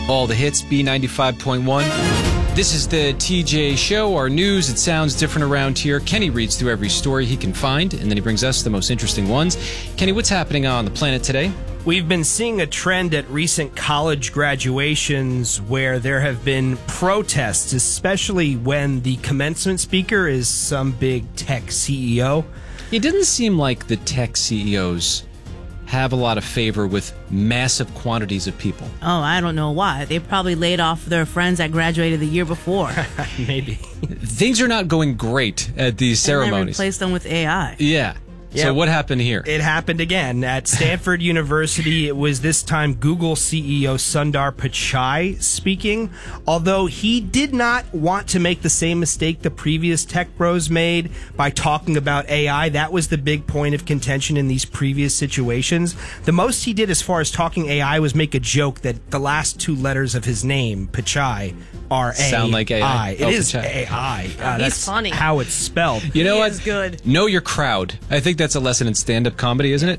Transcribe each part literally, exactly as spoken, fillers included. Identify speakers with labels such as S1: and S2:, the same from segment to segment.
S1: All the hits, B ninety-five point one. This is the T J Show, our news. It sounds different around here. Kenny reads through every story he can find, and then he brings us the most interesting ones. Kenny, what's happening on the planet today?
S2: We've been seeing a trend at recent college graduations where there have been protests, especially when the commencement speaker is some big tech C E O.
S1: It doesn't seem like the tech C E Os have a lot of favor with massive quantities of people.
S3: Oh, I don't know why. They probably laid off their friends that graduated the year before.
S2: Maybe.
S1: Things are not going great at these ceremonies.
S3: And then replace them with A I.
S1: Yeah.
S2: Yeah,
S1: so what happened here?
S2: It happened again at Stanford University. It was this time Google C E O Sundar Pichai speaking, although he did not want to make the same mistake the previous tech bros made by talking about A I. That was the big point of contention in these previous situations. The most he did as far as talking A I was make a joke that the last two letters of his name, Pichai, are A I.
S1: Sound like A I.
S2: It
S1: oh,
S2: is
S1: Pichai.
S2: A I. Uh,
S3: He's
S2: that's
S3: funny.
S2: how it's spelled.
S1: You know
S3: He
S1: what?
S3: is good.
S1: Know your crowd. I think that's a lesson in stand-up comedy, isn't it?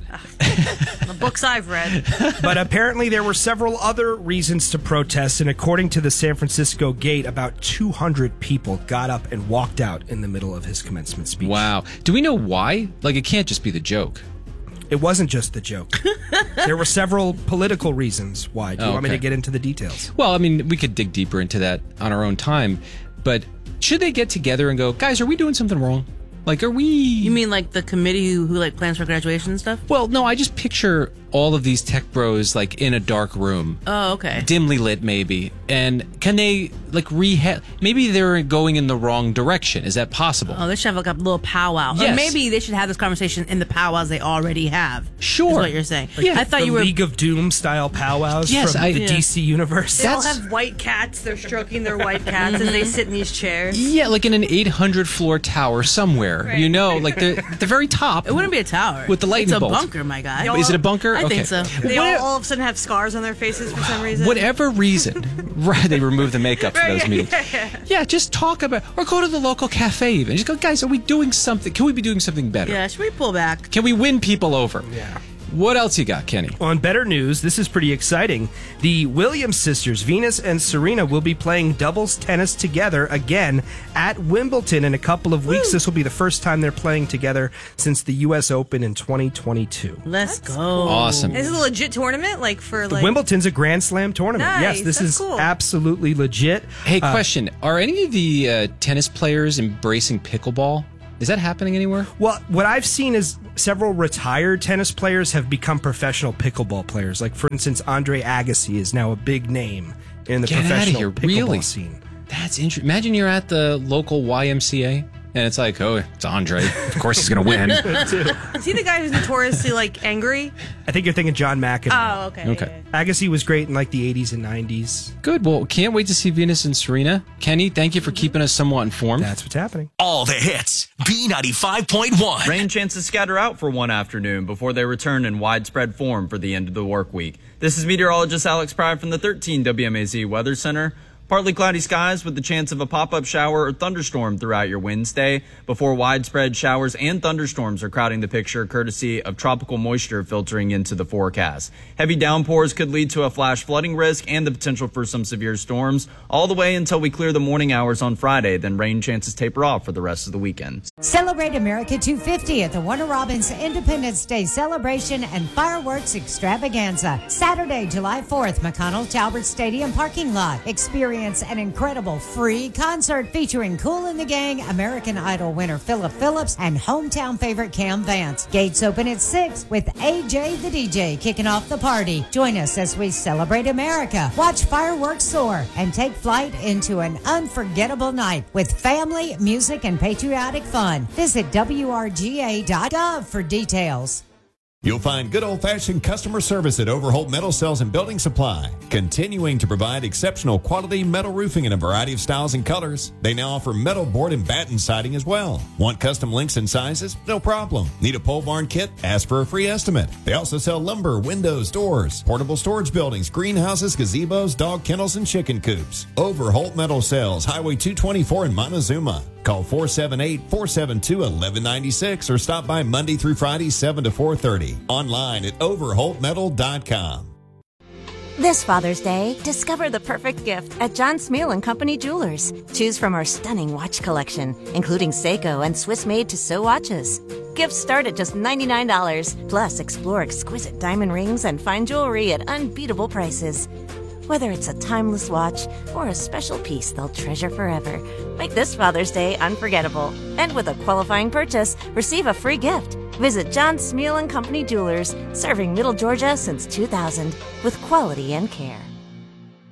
S3: The books I've read.
S2: But apparently there were several other reasons to protest, and according to the San Francisco Gate, about two hundred people got up and walked out in the middle of his commencement speech.
S1: Wow. Do we know why? Like, it can't just be the joke.
S2: It wasn't just the joke. There were several political reasons why. Do you
S1: Oh,
S2: want me
S1: okay.
S2: to get into the details?
S1: Well, I mean, we could dig deeper into that on our own time, but should they get together and go, guys, are we doing something wrong? Like, are we...
S3: You mean like the committee who, who like plans for graduation and stuff?
S1: Well, no, I just picture all of these tech bros, like, in a dark room.
S3: Oh, okay.
S1: Dimly lit, maybe. And can they, like, reha... Maybe they're going in the wrong direction. Is that possible?
S3: Oh, they should have like a little powwow.
S1: Yes.
S3: Or maybe they should have this conversation in the powwows they already have.
S1: Sure.
S3: Is what you're saying.
S1: Yeah.
S3: I thought
S2: the
S3: you were...
S2: League of Doom style powwows
S1: Yes,
S2: from
S1: I-
S2: the
S3: Yeah.
S2: D C universe.
S4: They all
S1: That's-
S4: have white cats. They're stroking their white cats as they sit in these chairs.
S1: Yeah, like in an eight hundred floor tower somewhere.
S4: Right.
S1: You know, like the the very top.
S3: It wouldn't be a tower.
S1: With the lightning
S3: It's a
S1: bolt.
S3: bunker, my guy.
S4: Y'all-
S1: Is it a bunker?
S3: I
S1: okay.
S3: think so.
S4: They all,
S1: What-
S4: all of a sudden have scars on their faces for some reason.
S1: Whatever reason, right? They remove the makeup for
S4: Right,
S1: those
S4: yeah,
S1: meetings.
S4: yeah, yeah.
S1: Yeah, just talk about, or go to the local cafe even. Just go, guys, are we doing something? Can we be doing something better?
S3: Yeah, should we pull back?
S1: Can we win people over?
S2: Yeah.
S1: What else you got, Kenny?
S2: On better news, this is pretty exciting. The Williams sisters, Venus and Serena, will be playing doubles tennis together again at Wimbledon in a couple of weeks. This will be the first time they're playing together since the U S Open in twenty twenty-two.
S3: Let's
S4: That's
S3: go.
S1: Awesome.
S4: Is it a legit tournament? Like for
S2: The
S4: like
S2: Wimbledon's a Grand Slam tournament.
S4: Nice,
S2: Yes, this
S4: that's
S2: is
S4: cool.
S2: absolutely legit.
S1: Hey,
S2: Uh,
S1: question: are any of the uh, tennis players embracing pickleball? Is that happening anywhere?
S2: Well, what I've seen is several retired tennis players have become professional pickleball players. Like, for instance, Andre Agassi is now a big name in the
S1: Get outta
S2: professional
S1: here,
S2: pickleball
S1: really?
S2: scene.
S1: That's interesting. Imagine you're at the local Y M C A. And it's like, oh, it's Andre. Of course he's going to win.
S4: is he the guy who's notoriously like angry?
S2: I think you're thinking John McEnroe.
S4: Oh, okay.
S1: Okay.
S4: yeah,
S2: Agassi was great in like the eighties and nineties.
S1: Good. Well, can't wait to see Venus and Serena. Kenny, thank you for keeping us somewhat informed.
S2: That's what's happening.
S5: All the hits. B ninety-five point one.
S6: Rain chances scatter out for one afternoon before they return in widespread form for the end of the work week. This is meteorologist Alex Pride from the thirteen W M A Z Weather Center. Partly cloudy skies with the chance of a pop-up shower or thunderstorm throughout your Wednesday before widespread showers and thunderstorms are crowding the picture courtesy of tropical moisture filtering into the forecast. Heavy downpours could lead to a flash flooding risk and the potential for some severe storms all the way until we clear the morning hours on Friday. Then rain chances taper off for the rest of the weekend.
S7: Celebrate America two fifty at the Warner Robins Independence Day Celebration and Fireworks Extravaganza. Saturday, July fourth, McConnell Talbert Stadium parking lot. Experience an incredible free concert featuring Kool and the Gang, American Idol winner Philip Phillips, and hometown favorite Cam Vance. Gates open at six with A J the D J kicking off the party. Join us as we celebrate America, watch fireworks soar, and take flight into an unforgettable night with family, music, and patriotic fun. Visit W R G A dot gov for details.
S8: You'll find good old-fashioned customer service at Overholt Metal Sales and Building Supply, continuing to provide exceptional quality metal roofing in a variety of styles and colors. They now offer metal board and batten siding as well. Want custom links and sizes? No problem. Need a pole barn kit? Ask for a free estimate. They also sell lumber, windows, doors, portable storage buildings, greenhouses, gazebos, dog kennels, and chicken coops. Overholt Metal Sales, Highway two twenty-four in Montezuma. Call four seven eight, four seven two, one one nine six or stop by Monday through Friday, seven to four thirty. Online at overholt metal dot com.
S9: This Father's Day, discover the perfect gift at John Smeal and Company Jewelers. Choose from our stunning watch collection, including Seiko and Swiss-made Tissot watches. Gifts start at just ninety-nine dollars. Plus, explore exquisite diamond rings and fine jewelry at unbeatable prices. Whether it's a timeless watch or a special piece they'll treasure forever, make this Father's Day unforgettable. And with a qualifying purchase, receive a free gift. Visit John Smeal and Company Jewelers, serving Middle Georgia since two thousand, with quality and care.